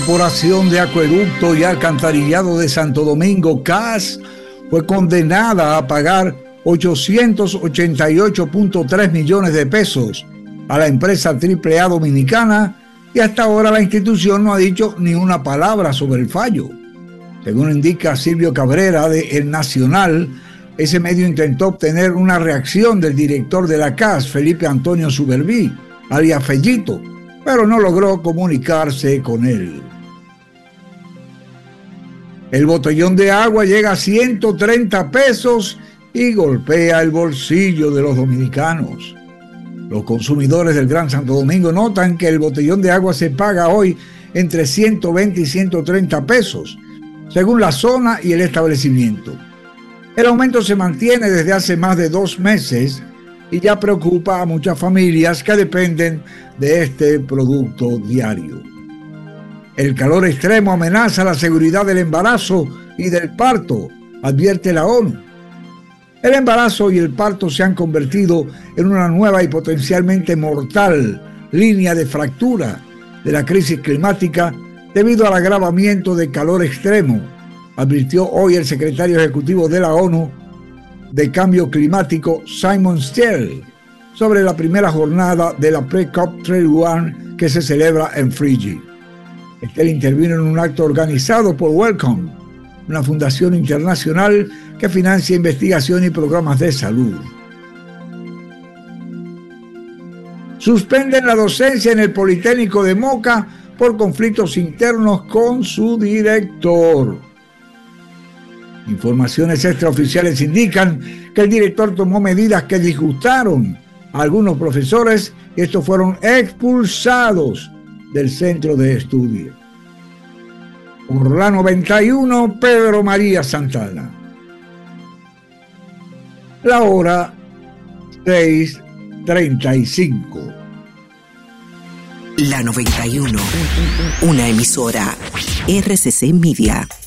Corporación de Acueducto y Alcantarillado de Santo Domingo, CAS, fue condenada a pagar 888.3 millones de pesos a la empresa AAA dominicana, y hasta ahora la institución no ha dicho ni una palabra sobre el fallo. Según indica Silvio Cabrera de El Nacional, ese medio intentó obtener una reacción del director de la CAS, Felipe Antonio Suberví, alias Fellito, pero no logró comunicarse con él. El botellón de agua llega a 130 pesos y golpea el bolsillo de los dominicanos. Los consumidores del Gran Santo Domingo notan que el botellón de agua se paga hoy entre 120 y 130 pesos, según la zona y el establecimiento. El aumento se mantiene desde hace más de 2 meses y ya preocupa a muchas familias que dependen de este producto diario. El calor extremo amenaza la seguridad del embarazo y del parto, advierte la ONU. El embarazo y el parto se han convertido en una nueva y potencialmente mortal línea de fractura de la crisis climática debido al agravamiento del calor extremo, advirtió hoy el secretario ejecutivo de la ONU de Cambio Climático, Simon Stiell, sobre la primera jornada de la Pre-COP31 que se celebra en Fiji. Stiell intervino en un acto organizado por Wellcome, una fundación internacional que financia investigación y programas de salud. Suspenden la docencia en el Politécnico de Moca por conflictos internos con su director. Informaciones extraoficiales indican que el director tomó medidas que disgustaron a algunos profesores y estos fueron expulsados del centro de estudio. Por la 91, Pedro María Santana. La hora 6:35. La 91, una emisora RCC Media.